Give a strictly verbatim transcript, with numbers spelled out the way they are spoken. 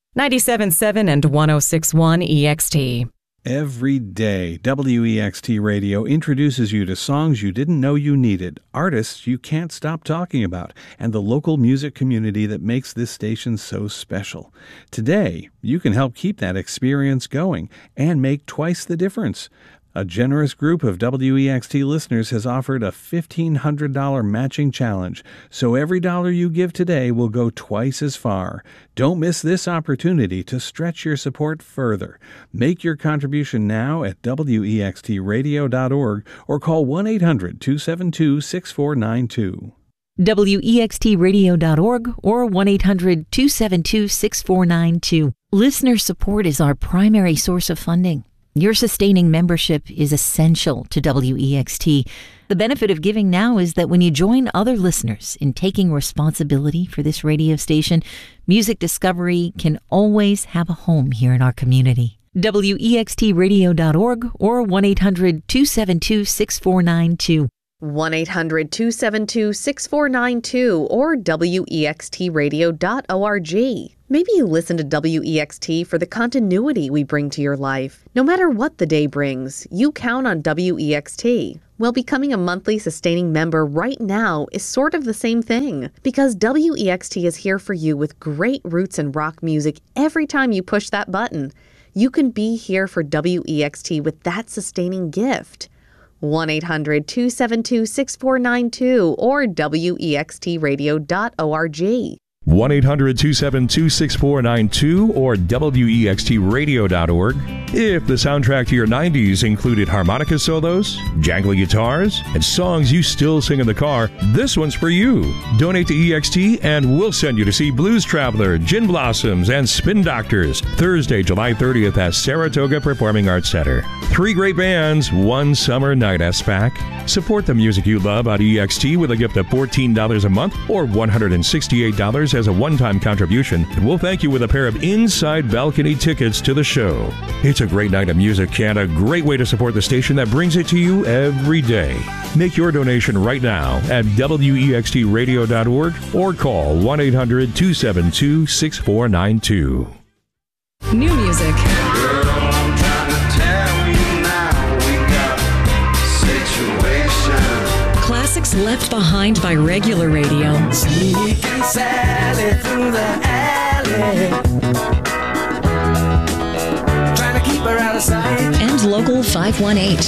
ninety-seven point seven and one oh six point one E X T. Every day, W E X T Radio introduces you to songs you didn't know you needed, artists you can't stop talking about, and the local music community that makes this station so special. Today, you can help keep that experience going and make twice the difference. A generous group of W E X T listeners has offered a fifteen hundred dollars matching challenge, so every dollar you give today will go twice as far. Don't miss this opportunity to stretch your support further. Make your contribution now at W E X T radio dot org or call one eight hundred two seven two six four nine two. W E X T radio dot org or one eight hundred two seven two six four nine two. Listener support is our primary source of funding. Your sustaining membership is essential to W E X T. The benefit of giving now is that when you join other listeners in taking responsibility for this radio station, music discovery can always have a home here in our community. W E X T radio dot org or one eight hundred two seven two six four nine two. one eight hundred two seven two six four nine two or W E X T radio dot org. Maybe you listen to W E X T for the continuity we bring to your life. No matter what the day brings, you count on W E X T. Well, becoming a monthly sustaining member right now is sort of the same thing, because W E X T is here for you with great roots and rock music every time you push that button. You can be here for W E X T with that sustaining gift. one eight hundred two seven two six four nine two or W E X T radio dot org. one eight hundred two seven two six four nine two or W E X T radio dot org. If the soundtrack to your nineties included harmonica solos, jangly guitars, and songs you still sing in the car, this one's for you. Donate to E X T and we'll send you to see Blues Traveler, Gin Blossoms, and Spin Doctors Thursday, July thirtieth at Saratoga Performing Arts Center. Three great bands, one summer night at SPAC. Support the music you love on E X T with a gift of fourteen dollars a month or one hundred sixty-eight dollars as a one-time contribution, and we'll thank you with a pair of inside balcony tickets to the show. It's a great night of music and a great way to support the station that brings it to you every day. Make your donation right now at W E X T radio dot org or call one eight hundred two seven two six four nine two. New music. Classics left behind by regular radio. Sneaking Sally through the alley, trying to keep her out of sight. And local five one eight.